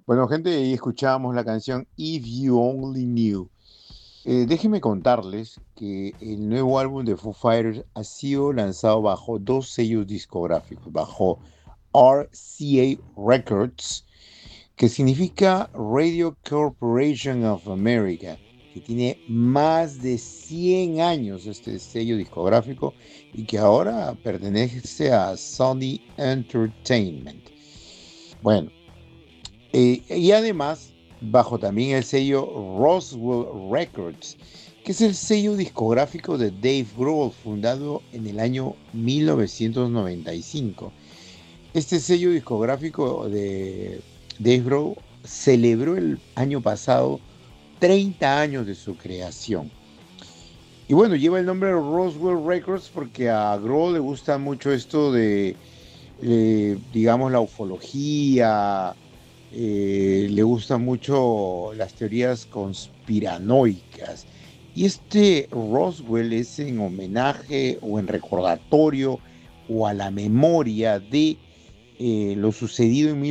Bueno, gente, ahí escuchábamos la canción If You Only Knew. Déjenme contarles que el nuevo álbum de Foo Fighters ha sido lanzado bajo dos sellos discográficos, bajo RCA Records, que significa Radio Corporation of America, que tiene más de 100 años este sello discográfico y que ahora pertenece a Sony Entertainment. Bueno, y además, bajo también el sello Roswell Records, que es el sello discográfico de Dave Grohl, fundado en el año 1995. Este sello discográfico de Dave Grohl celebró el año pasado 30 años de su creación. Y bueno, lleva el nombre de Roswell Records porque a Grohl le gusta mucho esto de, digamos, la ufología, le gustan mucho las teorías conspiranoicas. Y este Roswell es en homenaje o en recordatorio o a la memoria de lo sucedido en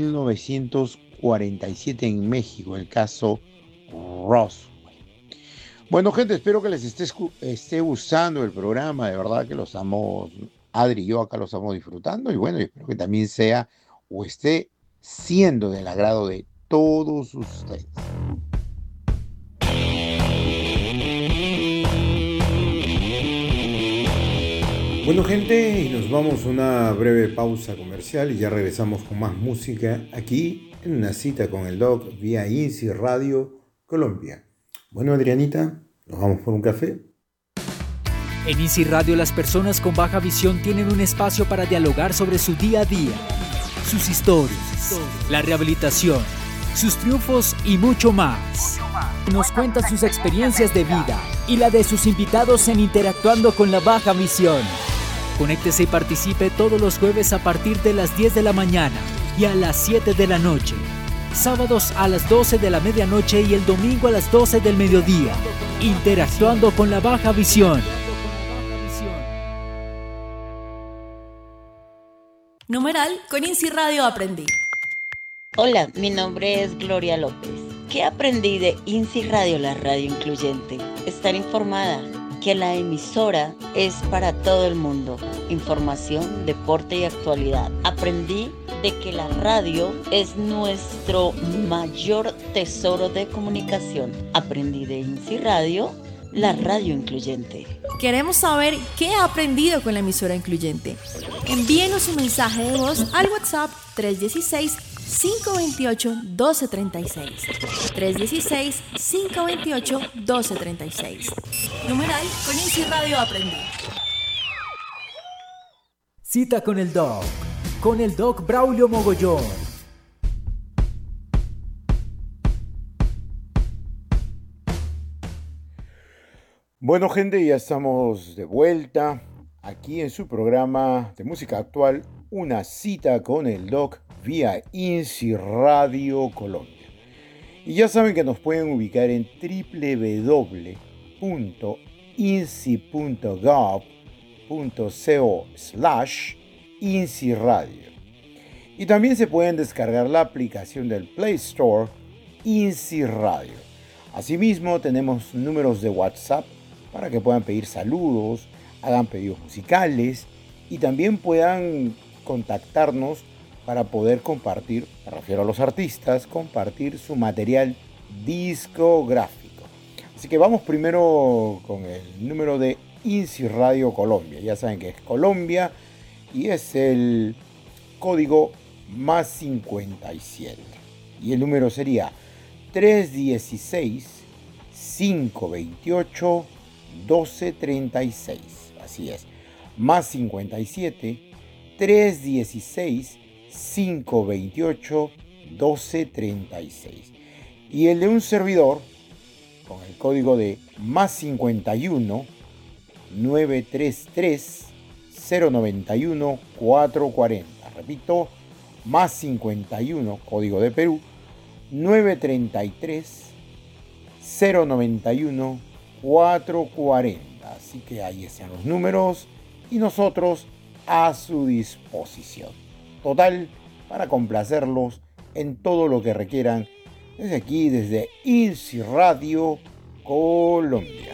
1947 en México, el caso Roswell. Bueno, gente, espero que les esté gustando el programa. De verdad que lo estamos, Adri y yo acá lo estamos disfrutando. Y bueno, espero que también sea o esté siendo del agrado de todos ustedes. Bueno, gente, y nos vamos a una breve pausa comercial y ya regresamos con más música aquí en una cita con el Doc vía INSI Radio Colombia. Bueno, Adrianita, ¿nos vamos por un café? En INSI Radio las personas con baja visión tienen un espacio para dialogar sobre su día a día, sus historias, la rehabilitación, sus triunfos y mucho más. Nos cuentan sus experiencias de vida y la de sus invitados en Interactuando con la Baja Visión. Conéctese y participe todos los jueves a partir de las 10 de la mañana y a las 7 de la noche. Sábados a las 12 de la medianoche y el domingo a las 12 del mediodía. Interactuando con la Baja Visión. Numeral con INSI Radio aprendí. Hola, mi nombre es Gloria López. ¿Qué aprendí de INSI Radio, la radio incluyente? Estar informada, que la emisora es para todo el mundo. Información, deporte y actualidad. Aprendí de que la radio es nuestro mayor tesoro de comunicación. Aprendí de INSI Radio, la radio incluyente. Queremos saber qué ha aprendido con la emisora incluyente. Envíenos un mensaje de voz al WhatsApp 316-528-1236. 316-528-1236. Numeral con INSI Radio aprendí. Cita con el Doc Braulio Mogollón. Bueno, gente, ya estamos de vuelta aquí en su programa de música actual, Una cita con el Doc vía INSI Radio Colombia. Y ya saben que nos pueden ubicar en www.insi.gov.co/INSI Radio. Y también se pueden descargar la aplicación del Play Store INSI Radio. Asimismo, tenemos números de WhatsApp para que puedan pedir saludos, hagan pedidos musicales y también puedan contactarnos para poder compartir, me refiero a los artistas, compartir su material discográfico. Así que vamos primero con el número de INSI Radio Colombia. Ya saben que es Colombia y es el código más 57. Y el número sería 316-528-1236. Así es, más 57 316-528-1236. Y el de un servidor con el código de más 51 933 091 440. Repito, más 51, código de Perú, 933 091 440. Así que ahí están los números y nosotros a su disposición. Total, para complacerlos en todo lo que requieran desde aquí, desde INSI Radio Colombia.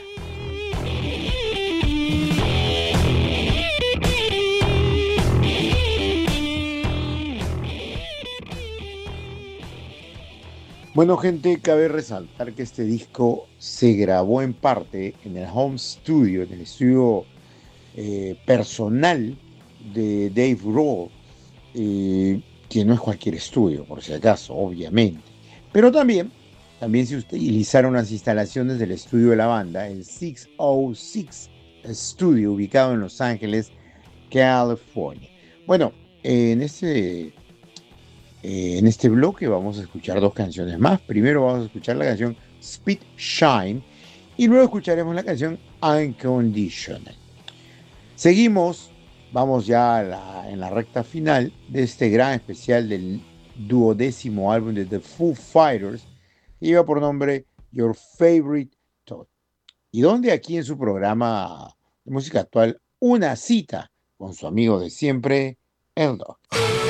Bueno, gente, cabe resaltar que este disco se grabó en parte en el home studio, en el estudio personal de Dave Grohl, que no es cualquier estudio, por si acaso, obviamente. Pero también se utilizaron las instalaciones del estudio de la banda, el 606 Studio, ubicado en Los Ángeles, California. Bueno, en este bloque vamos a escuchar dos canciones más. Primero vamos a escuchar la canción Speed Shine y luego escucharemos la canción Unconditional. Seguimos, vamos ya en la recta final de este gran especial del 12º álbum de The Foo Fighters, que lleva por nombre Your Favorite Toy, y donde aquí en su programa de música actual, una cita con su amigo de siempre, el Doc.